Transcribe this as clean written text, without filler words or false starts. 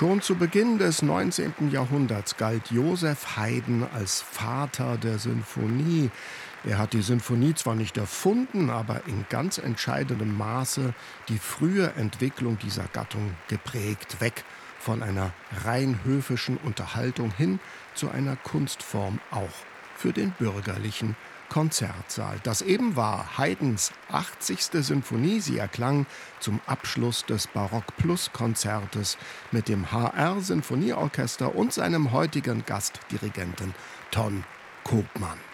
Schon zu Beginn des 19. Jahrhunderts galt Joseph Haydn als Vater der Sinfonie. Er hat die Sinfonie zwar nicht erfunden, aber in ganz entscheidendem Maße die frühe Entwicklung dieser Gattung geprägt, weg von einer rein höfischen Unterhaltung hin zu einer Kunstform auch für den bürgerlichen Konzertsaal. Das eben war Haydns 80. Sinfonie. Sie erklang zum Abschluss des Barock-Plus-Konzertes mit dem HR-Sinfonieorchester und seinem heutigen Gastdirigenten Ton Koopman.